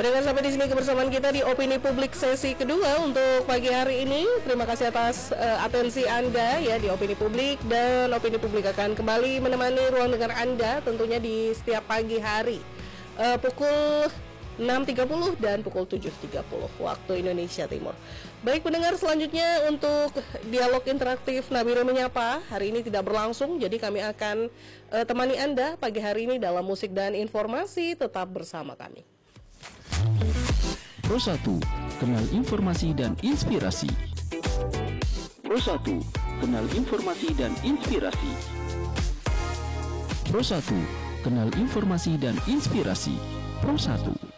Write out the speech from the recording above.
Pendengar, sampai di sini kebersamaan kita di Opini Publik sesi kedua untuk pagi hari ini. Terima kasih atas atensi Anda ya di Opini Publik, dan Opini Publik akan kembali menemani ruang dengar Anda tentunya di setiap pagi hari pukul 6.30 dan pukul 7.30 waktu Indonesia Timur. Baik pendengar, selanjutnya untuk dialog interaktif Nabire Menyapa hari ini tidak berlangsung, jadi kami akan temani Anda pagi hari ini dalam musik dan informasi. Tetap bersama kami. Pro 1, kenal informasi dan inspirasi. Pro 1, kenal informasi dan inspirasi. Pro 1, kenal informasi dan inspirasi. Pro 1.